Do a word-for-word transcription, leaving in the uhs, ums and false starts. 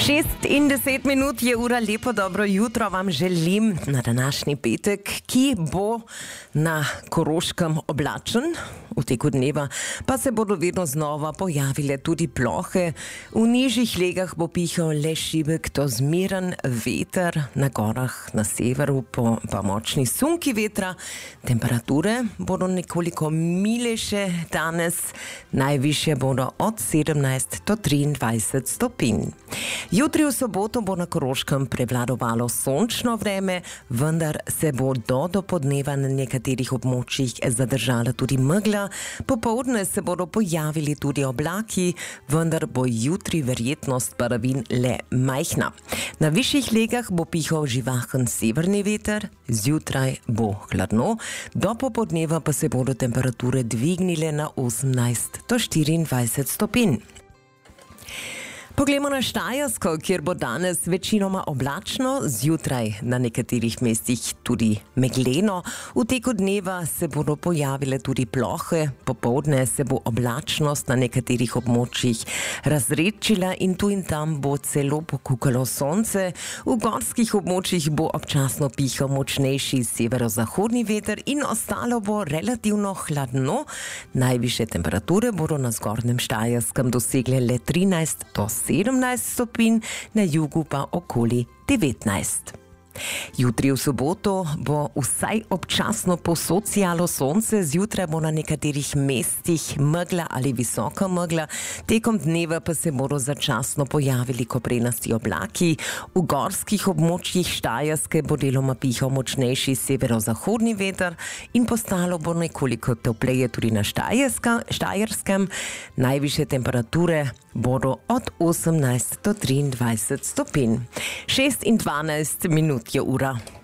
Šest in deset minut je ura, lepo dobro jutro vam želim na današnji petek, ki bo na Koroškem oblačen. V teku dneva pa se bodo vedno znova pojavile tudi plohe. V nižjih legah bo pihal le šibek do zmeren veter, na gorah na severu pa močni sunki vetra. Temperature bodo nekoliko milejše danes, najvišje bodo od sedemnajst do triindvajset stopinj. Jutri v soboto bo na Koroškem prevladovalo sončno vreme, vendar se bo do dopoldneva na nekaterih območjih zadržala tudi megla. Popoldne se bodo pojavili tudi oblaki, vendar bo jutri verjetnost padavin le majhna. Na višjih legah bo pihal živahen severni veter, zjutraj bo hladno, do popoldneva pa se bodo temperature dvignile na osemnajst do štiriindvajset stopinj. Poglejmo na Štajersko, kjer bo danes večinoma oblačno, zjutraj na nekaterih mestih tudi megleno. V teku dneva se bodo pojavile tudi plohe, popoldne se bo oblačnost na nekaterih območjih razredčila in tu in tam bo celo pokukalo sonce. V gorskih območjih bo občasno pihal močnejši severozahodni veter in ostalo bo relativno hladno. Najvišje temperature bodo na zgornjem Štajerskem dosegle le trinajst do sedemnajst stopinj, na jugu pa okoli devetnajst. Jutri v soboto bo vsaj občasno povsod sijalo sonce, zjutraj bo na nekaterih mestih megla ali visoka megla, tekom dneva pa se bodo začasno pojavili koprenasti oblaki. V gorskih območjih Štajerske bo deloma pihal močnejši severozahodni veter in postalo bo nekoliko topleje tudi na Štajerskem. Najvišje temperature bodo od osemnajst do triindvajset stopinj. šest in dvanajst minut je ura.